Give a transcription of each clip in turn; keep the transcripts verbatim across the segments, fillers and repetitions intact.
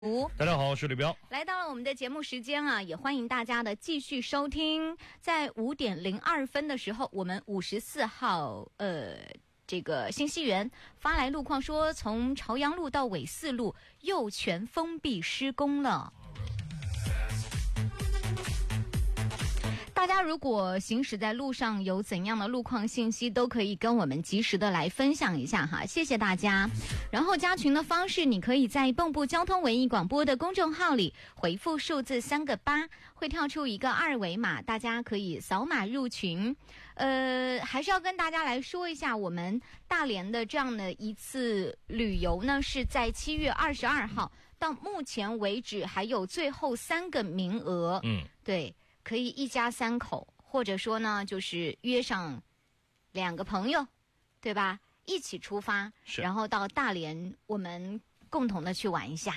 大家好，我是李彪， 来到了我们的节目时间啊，也欢迎大家的继续收听。在五点零二分的时候，我们五十四号呃这个信息源发来路况说，从朝阳路到纬四路又全封闭施工了。大家如果行驶在路上有怎样的路况信息，都可以跟我们及时的来分享一下哈，谢谢大家。然后加群的方式，你可以在蚌埠交通文艺广播的公众号里回复数字三个八，会跳出一个二维码，大家可以扫码入群。呃，还是要跟大家来说一下，我们大连的这样的一次旅游呢，是在七月二十二号，到目前为止还有最后三个名额。 嗯， 对。可以一家三口，或者说呢，就是约上两个朋友，对吧？一起出发，然后到大连，我们共同的去玩一下。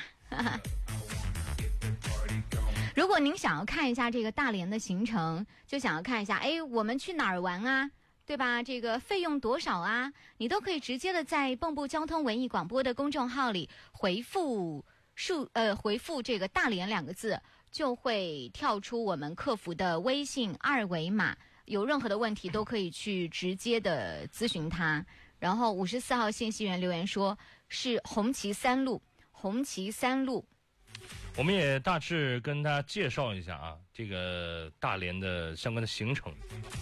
如果您想要看一下这个大连的行程，就想要看一下，哎，我们去哪儿玩啊？对吧？这个费用多少啊？你都可以直接的在蚌埠交通文艺广播的公众号里回复数呃回复这个大连两个字。就会跳出我们客服的微信二维码，有任何的问题都可以去直接的咨询他。然后五十四号信息源留言说是红旗三路，红旗三路。 我们也大致跟大家介绍一下啊，这个大连的相关的行程。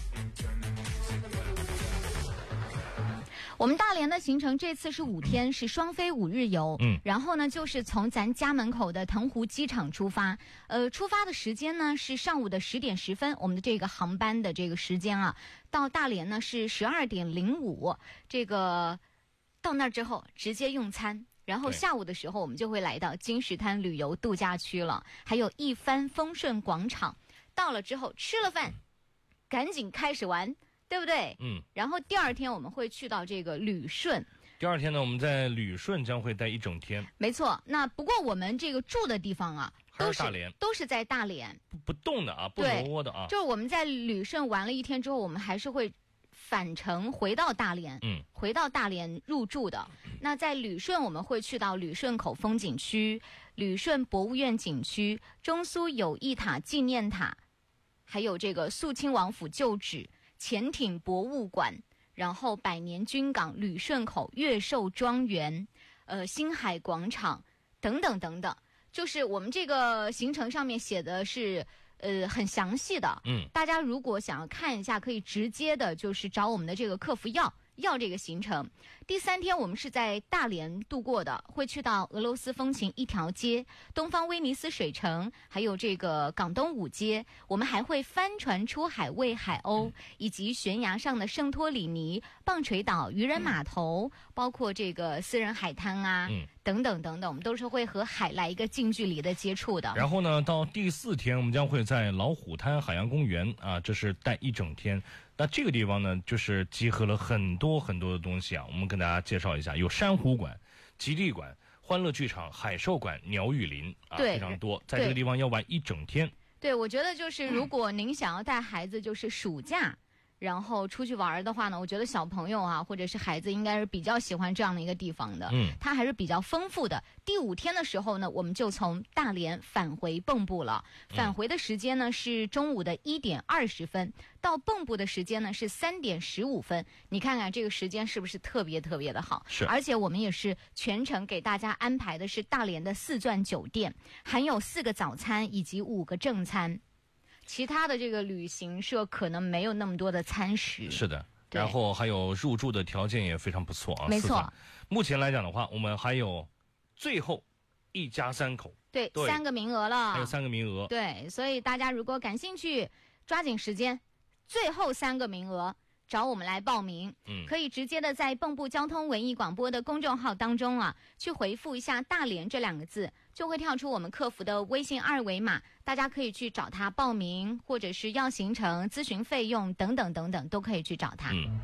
我们大连的行程这次是五天，是双飞五日游。嗯，然后呢，就是从咱家门口的腾湖机场出发。呃，出发的时间呢是上午的十点十分，我们的这个航班的这个时间啊，到大连呢是十二点零五。这个到那儿之后直接用餐，然后下午的时候我们就会来到金石滩旅游度假区了，还有一帆风顺广场。到了之后吃了饭，赶紧开始玩。对不对？ 嗯。 然后第二天我们会去到这个旅顺。 第二天呢，我们在旅顺将会待一整天。 没错。那不过我们这个住的地方啊， 都是大连， 都是在大连， 不不动的啊，不挪窝的啊。 就是我们在旅顺玩了一天之后，我们还是会返程回到大连， 嗯， 回到大连入住的。那在旅顺我们会去到旅顺口风景区、旅顺博物院景区、中苏友谊塔纪念塔，还有这个肃亲王府旧址。潜艇博物馆，然后百年军港、旅顺口、越寿庄园、呃星海广场等等等等，就是我们这个行程上面写的是呃很详细的。 嗯， 大家如果想要看一下，可以直接的就是找我们的这个客服要。要这个行程。第三天我们是在大连度过的，会去到俄罗斯风情一条街、东方威尼斯水城，还有这个港东五街。我们还会帆船出海喂海鸥，以及悬崖上的圣托里尼、棒槌岛、渔人码头，包括这个私人海滩啊、嗯、等等等等，我们都是会和海来一个近距离的接触的。 然后呢，到第四天我们将会在老虎滩海洋公园啊，这是待一整天。那这个地方呢，就是集合了很多很多的东西啊，我们跟大家介绍一下，有珊瑚馆、极地馆、欢乐剧场、海兽馆、鸟语林啊，非常多，在这个地方要玩一整天。 对，我觉得就是如果您想要带孩子，就是暑假。然后出去玩的话呢，我觉得小朋友啊，或者是孩子应该是比较喜欢这样的一个地方的。嗯，它还是比较丰富的。第五天的时候呢，我们就从大连返回蚌埠了。返回的时间呢是中午的一点二十分，到蚌埠的时间呢是三点十五分。你看看这个时间是不是特别特别的好？ 是。 而且我们也是全程给大家安排的是大连的四钻酒店，含有四个早餐以及五个正餐。其他的这个旅行社可能没有那么多的餐食。 是的，然后还有入住的条件也非常不错啊。 没错， 目前来讲的话，我们还有最后一家三口， 对，对三个名额了， 还有三个名额。 对，所以大家如果感兴趣，抓紧时间，最后三个名额。找我们来报名，嗯，可以直接的在蚌埠交通文艺广播的公众号当中啊，去回复一下大连这两个字，就会跳出我们客服的微信二维码，大家可以去找他报名，或者是要行程、咨询费用等等等等，都可以去找他。嗯，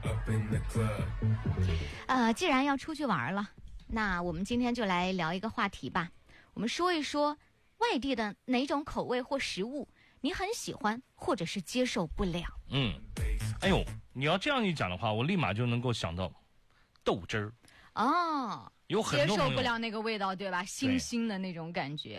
呃，既然要出去玩了，那我们今天就来聊一个话题吧，我们说一说外地的哪种口味或食物你很喜欢，或者是接受不了。 嗯，哎呦，你要这样一讲的话，我立马就能够想到豆汁儿。 哦， 有很多朋友接受不了那个味道，对吧？腥腥的那种感觉。